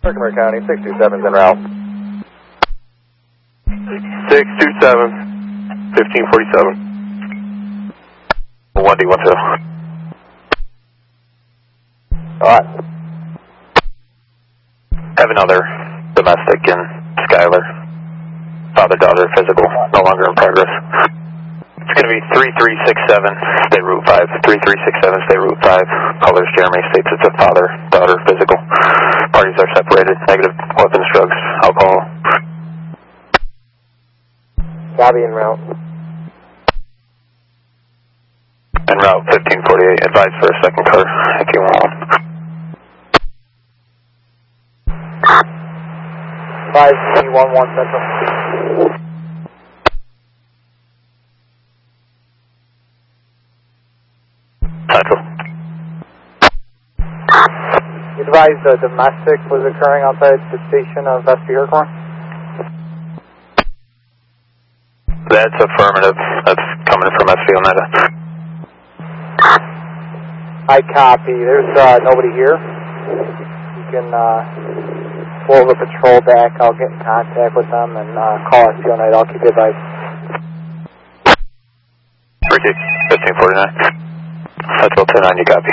Herkimer County, 627's en route. 627, 1547. 1D12. Alright. Have another domestic in Schuyler. Father-daughter physical, no longer in progress. It's going to be 3367, State Route 5. 3367, State Route 5. Colors Jeremy states it's a father-daughter physical. Parties are separated. Negative weapons, drugs, alcohol. Copy en route. En route 1548. Advise for a second car if you want one. 5311 Central. Central. You advised the domestic was occurring outside the station of SV Herkimer? That's affirmative. That's coming from SV Oneida. I copy. There's nobody here. You can pull the patrol back. I'll get in contact with them and call SV Oneida. I'll keep you advised. Repeat. 1549. Central 29, you copy.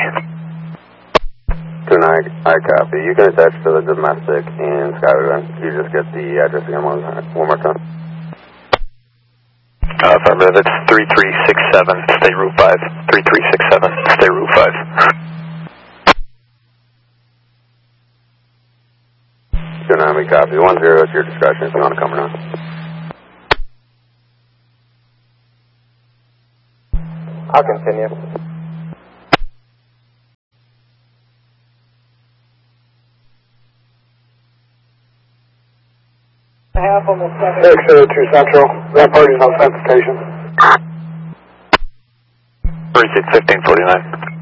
29, I copy. You can attach to the domestic in Schuyler then. You just get the address again one more time. Affirmative, it's 3367, State Route 5. 3367, State Route 5. 29, we copy. 10 is your discussion if you want to come or not. I'll continue. Half almost 602 Central. That party's outside the station. 36 1549.